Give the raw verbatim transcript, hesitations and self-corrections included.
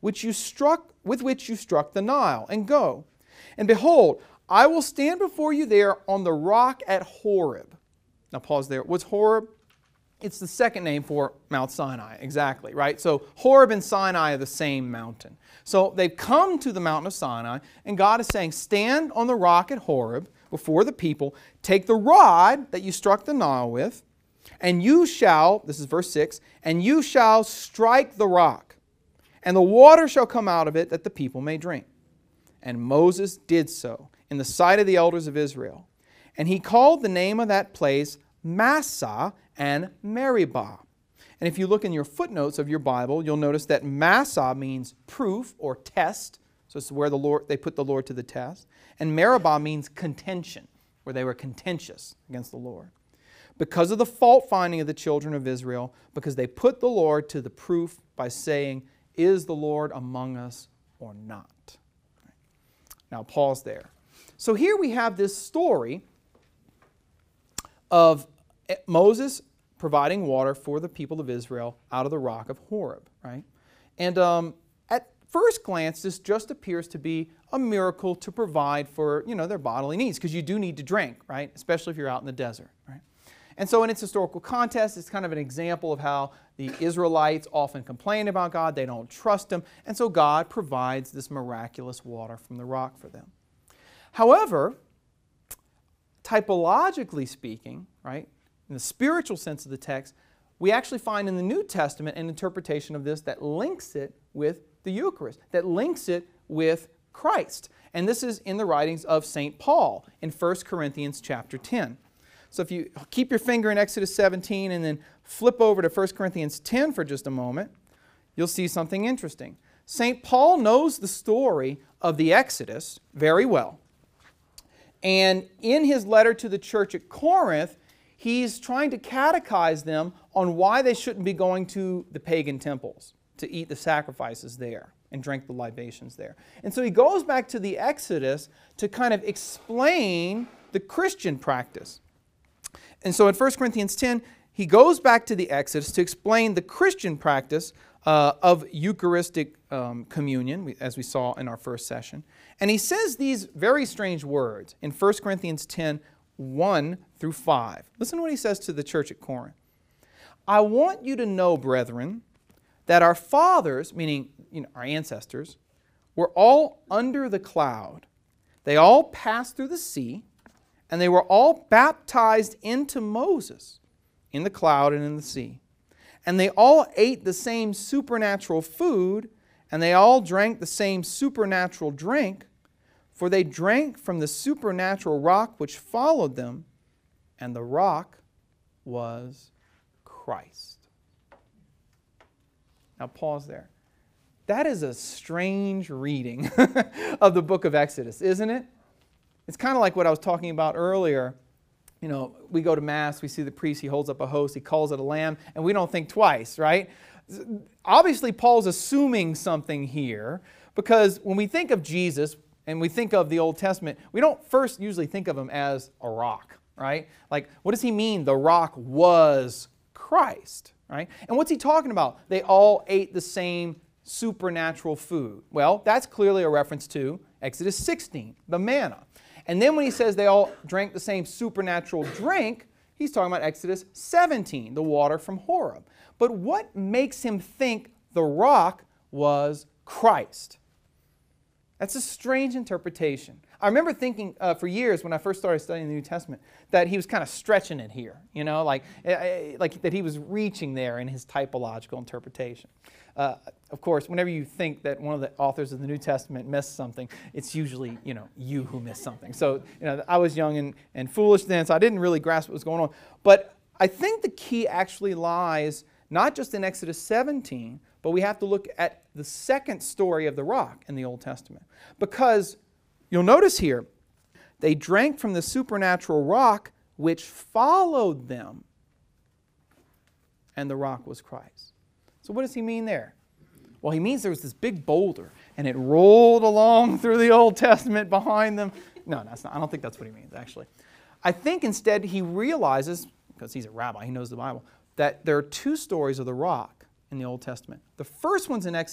which you struck, with which you struck the Nile, and go. And behold, I will stand before you there on the rock at Horeb. Now pause there. What's Horeb? It's the second name for Mount Sinai, exactly, right? So Horeb and Sinai are the same mountain. So they've come to the mountain of Sinai, and God is saying, stand on the rock at Horeb before the people, take the rod that you struck the Nile with, and you shall, this is verse six, and you shall strike the rock, and the water shall come out of it that the people may drink. And Moses did so in the sight of the elders of Israel. And he called the name of that place Massah and Meribah. And if you look in your footnotes of your Bible, you'll notice that Massah means proof or test. So it's where the Lord they put the Lord to the test. And Meribah means contention, where they were contentious against the Lord. Because of the fault finding of the children of Israel, because they put the Lord to the proof by saying, is the Lord among us or not? Now pause there. So here we have this story of Moses providing water for the people of Israel out of the rock of Horeb, right? And um, at first glance, this just appears to be a miracle to provide for, you know, their bodily needs, because you do need to drink, right? Especially if you're out in the desert, right? And so in its historical context, it's kind of an example of how the Israelites often complain about God. They don't trust Him. And so God provides this miraculous water from the rock for them. However, typologically speaking, right, in the spiritual sense of the text, we actually find in the New Testament an interpretation of this that links it with the Eucharist, that links it with Christ. And this is in the writings of Saint Paul in First Corinthians chapter ten. So if you keep your finger in Exodus seventeen and then flip over to First Corinthians ten for just a moment, you'll see something interesting. Saint Paul knows the story of the Exodus very well. And in his letter to the church at Corinth, he's trying to catechize them on why they shouldn't be going to the pagan temples to eat the sacrifices there and drink the libations there. And so he goes back to the Exodus to kind of explain the Christian practice. And so in First Corinthians ten, he goes back to the Exodus to explain the Christian practice uh, of Eucharistic um, communion, as we saw in our first session. And he says these very strange words in First Corinthians ten, one through five. Listen to what he says to the church at Corinth. I want you to know, brethren, that our fathers, meaning you know, our ancestors, were all under the cloud. They all passed through the sea, and they were all baptized into Moses in the cloud and in the sea. And they all ate the same supernatural food, and they all drank the same supernatural drink, for they drank from the supernatural rock which followed them, and the rock was Christ. Now pause there. That is a strange reading of the book of Exodus, isn't it? It's kind of like what I was talking about earlier. You know, we go to Mass, we see the priest, he holds up a host, he calls it a lamb, and we don't think twice, right? Obviously, Paul's assuming something here, because when we think of Jesus and we think of the Old Testament, we don't first usually think of him as a rock, right? Like, what does he mean? The rock was Christ, right? And what's he talking about? They all ate the same supernatural food. Well, that's clearly a reference to Exodus sixteen, the manna. And then when he says they all drank the same supernatural drink, he's talking about Exodus seventeen, the water from Horeb. But what makes him think the rock was Christ? That's a strange interpretation. I remember thinking uh, for years when I first started studying the New Testament that he was kind of stretching it here, you know, like, uh, like that he was reaching there in his typological interpretation. Uh, of course, whenever you think that one of the authors of the New Testament missed something, it's usually, you know, you who missed something. So, you know, I was young and, and foolish then, so I didn't really grasp what was going on. But I think the key actually lies not just in Exodus seventeen, but we have to look at the second story of the rock in the Old Testament. Because you'll notice here, they drank from the supernatural rock which followed them, and the rock was Christ. So what does he mean there? Well, he means there was this big boulder, and it rolled along through the Old Testament behind them. No, that's not. I don't think that's what he means, actually. I think instead he realizes, because he's a rabbi, he knows the Bible, that there are two stories of the rock in the Old Testament. The first one's in